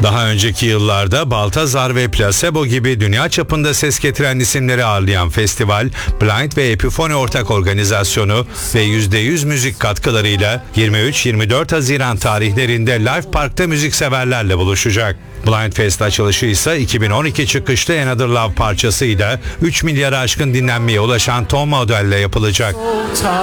Daha önceki yıllarda Baltazar ve Placebo gibi dünya çapında ses getiren isimleri ağırlayan festival, Blind ve Epiphone ortak organizasyonu ve %100 müzik katkılarıyla 23-24 Haziran tarihlerinde Live Park'ta müzikseverlerle buluşacak. Blind Fest açılışı ise 2012 çıkışlı Another Love parçasıyla 3 milyara aşkın dinlenmeye ulaşan Tom Odell'le yapılacak.